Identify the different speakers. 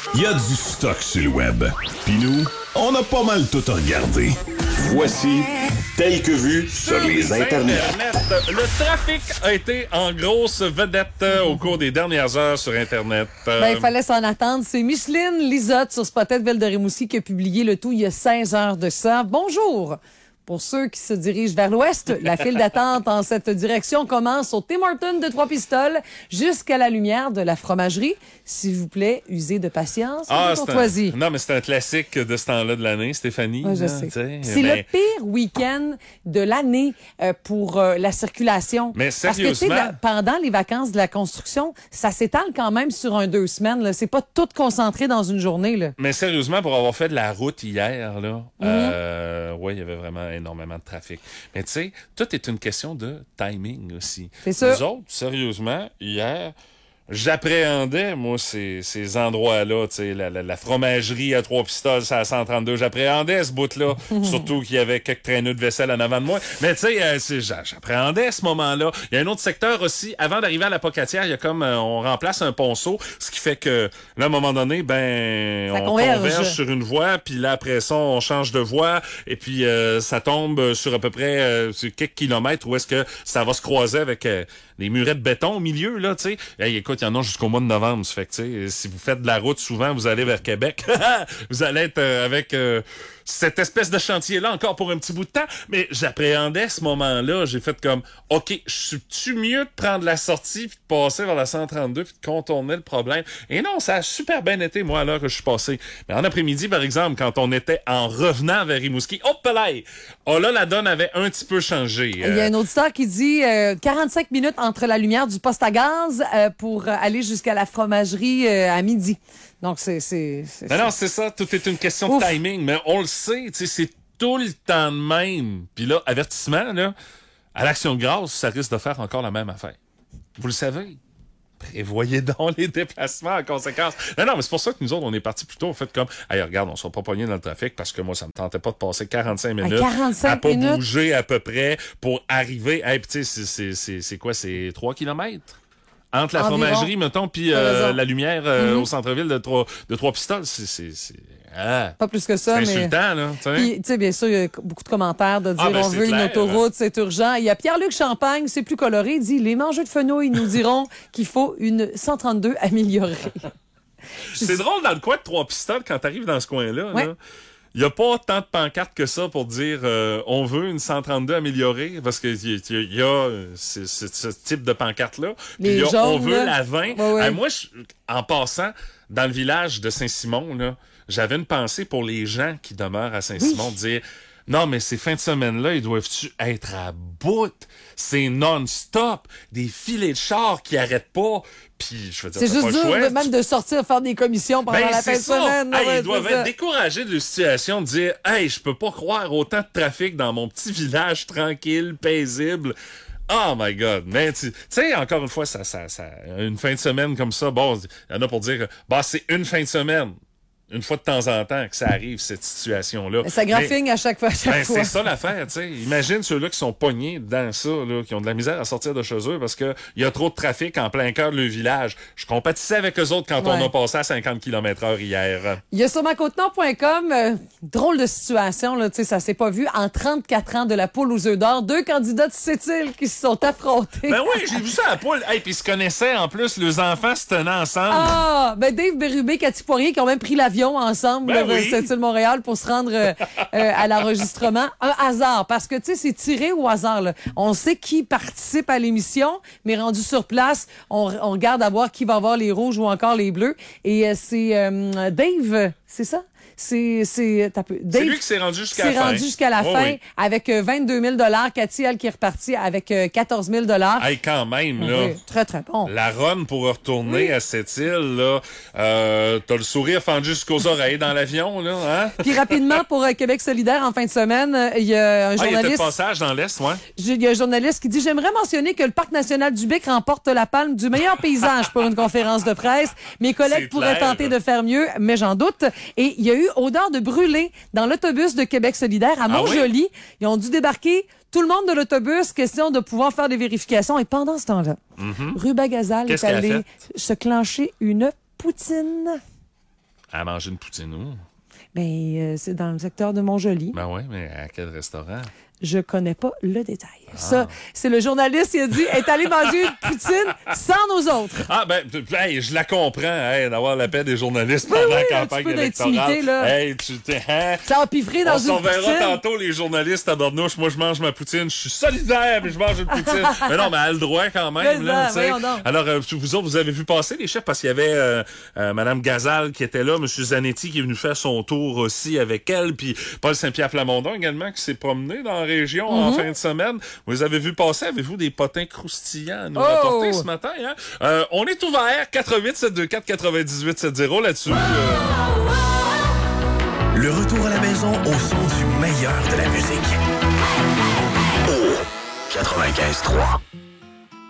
Speaker 1: Il y a du stock sur le web. Puis nous, on a pas mal tout regardé. Voici Tel que vu sur les internets.
Speaker 2: Le trafic a été en grosse vedette au cours des dernières heures sur Internet.
Speaker 3: Il fallait s'en attendre. C'est Micheline Lisotte sur Spotted Ville de Rimouski qui a publié le tout il y a 16 heures de ça. Bonjour! Pour ceux qui se dirigent vers l'ouest, la file d'attente en cette direction commence au Tim Hortons de Trois-Pistoles jusqu'à la lumière de la fromagerie. S'il vous plaît, usez de patience et de courtoisie.
Speaker 2: Non, mais c'est un classique de ce temps-là de l'année, Stéphanie.
Speaker 3: Oui, je sais. C'est le pire week-end de l'année pour la circulation.
Speaker 2: Mais sérieusement...
Speaker 3: Parce que, pendant les vacances de la construction, ça s'étale quand même sur 2 semaines. Là. C'est pas tout concentré dans une journée. Là.
Speaker 2: Mais sérieusement, pour avoir fait de la route hier, là, ouais, il y avait vraiment énormément de trafic. Mais tu sais, tout est une question de timing aussi.
Speaker 3: C'est sûr.
Speaker 2: Nous autres, sérieusement, hier... J'appréhendais, moi, ces endroits-là, tu sais, la fromagerie à Trois-Pistoles, c'est à 132. J'appréhendais ce bout-là, surtout qu'il y avait quelques traîneaux de vaisselle en avant de moi. Mais tu sais, j'appréhendais ce moment-là. Il y a un autre secteur aussi. Avant d'arriver à la Pocatière, il y a comme, on remplace un ponceau, ce qui fait que, là, à un moment donné, on converge sur une voie, puis là, après ça, on change de voie, et puis ça tombe sur à peu près sur quelques kilomètres où est-ce que ça va se croiser avec des murets de béton au milieu, là, tu sais. Hey, écoute, il y en a jusqu'au mois de novembre. Ça fait que, tu sais, si vous faites de la route souvent, vous allez vers Québec. Vous allez être avec cette espèce de chantier-là encore pour un petit bout de temps. Mais j'appréhendais ce moment-là. J'ai fait comme, OK, suis-tu mieux de prendre la sortie puis de passer vers la 132 puis de contourner le problème? Et non, ça a super bien été, moi, à l'heure que je suis passé. Mais en après-midi, par exemple, quand on était en revenant vers Rimouski, hop là! Oh là, la donne avait un petit peu changé.
Speaker 3: Il y a un auditeur qui dit 45 minutes entre la lumière du poste à gaz pour aller jusqu'à la fromagerie à midi. Donc,
Speaker 2: non, c'est ça. Tout est une question de timing. Mais on le sait, tu sais, c'est tout le temps de même. Puis là, avertissement, là, à l'Action de grâce, ça risque de faire encore la même affaire. Vous le savez. Prévoyez donc les déplacements en conséquence. Non, mais c'est pour ça que nous autres, on est partis plus tôt. On fait comme, hey, regarde, on sera pas pognés dans le trafic parce que moi, ça me tentait pas de passer 45 minutes à pas bouger à peu près pour arriver. Hey, tu sais, c'est quoi? C'est 3 kilomètres? Entre la fromagerie, mettons, puis la lumière au centre-ville de Trois-Pistoles,
Speaker 3: pas plus que ça,
Speaker 2: c'est insultant, là.
Speaker 3: Tu sais, bien sûr, il y a beaucoup de commentaires de dire on veut une autoroute, c'est urgent. Il y a Pierre-Luc Champagne, c'est plus coloré, il dit les mangeux de fenouil nous diront qu'il faut une 132 améliorée.
Speaker 2: C'est drôle dans le coin de Trois-Pistoles quand t'arrives dans ce coin-là.
Speaker 3: Ouais.
Speaker 2: Là. Il n'y a pas tant de pancartes que ça pour dire on veut une 132 améliorée, parce que il y a ce type de pancarte-là. Puis il y a jaunes, on veut la 20.
Speaker 3: Ouais.
Speaker 2: Moi, en passant, dans le village de Saint-Simon, là, j'avais une pensée pour les gens qui demeurent à Saint-Simon, de dire non, mais ces fins de semaine-là, ils doivent-tu être à bout? C'est non-stop. Des filets de chars qui arrêtent pas. Puis, je veux dire,
Speaker 3: c'est juste dur même de sortir faire des commissions pendant la fin de semaine.
Speaker 2: Hey, ils doivent être découragés de la situation, de dire hey, je peux pas croire autant de trafic dans mon petit village tranquille, paisible. Oh my God! Mais tu sais, encore une fois, ça, une fin de semaine comme ça, bon, il y en a pour dire c'est une fin de semaine. Une fois de temps en temps que ça arrive, cette situation-là.
Speaker 3: Mais ça graphigne à chaque fois.
Speaker 2: C'est ça l'affaire, tu sais. Imagine ceux-là qui sont pognés dans ça, là, qui ont de la misère à sortir de chez eux parce que il y a trop de trafic en plein cœur de leur village. Je compatissais avec eux autres quand on a passé à 50 km/h hier.
Speaker 3: Il y a sur macôtenord.com, drôle de situation, là, tu sais, ça s'est pas vu. En 34 ans de la poule aux œufs d'or, 2 candidats de Sept-Îles qui se sont affrontés.
Speaker 2: Ben oui, j'ai vu ça à la poule. Hey, puis ils se connaissaient en plus, leurs enfants se tenaient ensemble.
Speaker 3: Dave Bérubé, Cathy Poirier qui ont même pris l'avion ensemble vers Sept-Îles-Montréal pour se rendre à l'enregistrement. Un hasard, parce que tu sais, c'est tiré au hasard. Là. On sait qui participe à l'émission, mais rendu sur place, on regarde à voir qui va avoir les rouges ou encore les bleus. Et c'est Dave, c'est ça? C'est
Speaker 2: lui qui s'est rendu jusqu'à la fin.
Speaker 3: rendu jusqu'à la fin avec 22 000 $. Cathy, elle, qui est repartie avec 14 000 $.
Speaker 2: Hey, quand même, là.
Speaker 3: Oui, très, très bon.
Speaker 2: La run pour retourner à cette île, là. T'as le sourire fendu jusqu'aux oreilles dans l'avion, là, hein?
Speaker 3: Puis rapidement, pour Québec solidaire, en fin de semaine, il y a un journaliste...
Speaker 2: il était de passage dans l'Est, ouais.
Speaker 3: Il y a un journaliste qui dit « J'aimerais mentionner que le Parc national du Bic remporte la palme du meilleur paysage pour une conférence de presse. Mes collègues pourraient tenter de faire mieux, mais j'en doute. » Et il y a eu odeur de brûlé dans l'autobus de Québec solidaire à Montjoly. Ils ont dû débarquer tout le monde de l'autobus, question de pouvoir faire des vérifications. Et pendant ce temps-là, Ruba Gazal est allé se clencher une poutine.
Speaker 2: À manger une poutine où?
Speaker 3: Ben, c'est dans le secteur de Montjoly.
Speaker 2: Ben oui, mais à quel restaurant?
Speaker 3: Je connais pas le détail. Ça, c'est le journaliste qui a dit est allé manger une poutine sans nous autres.
Speaker 2: Ah, ben, hey, je la comprends, d'avoir la paix des journalistes pendant la campagne électorale.
Speaker 3: Là.
Speaker 2: Hey, tu t'es.
Speaker 3: Ça a piffré dans une poutine. On s'en verra
Speaker 2: tantôt, les journalistes à Bordeaux. Moi, je mange ma poutine. Je suis solidaire, mais je mange une poutine. Mais non, mais elle a le droit quand même. Là, alors, vous autres, vous avez vu passer les chefs parce qu'il y avait Mme Gazal qui était là, M. Zanetti qui est venu faire son tour aussi avec elle, puis Paul Saint-Pierre Plamondon également qui s'est promené dans la région en fin de semaine. Vous avez vu passer, avez-vous des potins croustillants à nous rapporter ce matin? Hein? On est ouvert, 418-724-9870 là-dessus.
Speaker 1: Le retour à la maison au son du meilleur de la musique. 95.3.